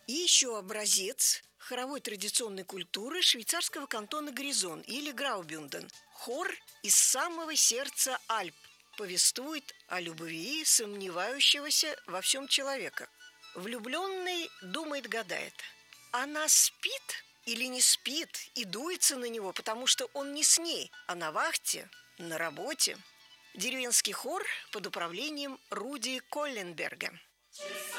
И еще образец хоровой традиционной культуры швейцарского кантона Гризон или Граубюнден. Хор из самого сердца Альп повествует о любви сомневающегося во всем человека. Влюбленный думает-гадает, она спит или не спит и дуется на него, потому что он не с ней, а на вахте, на работе. Деревенский хор под управлением Руди Колленберга.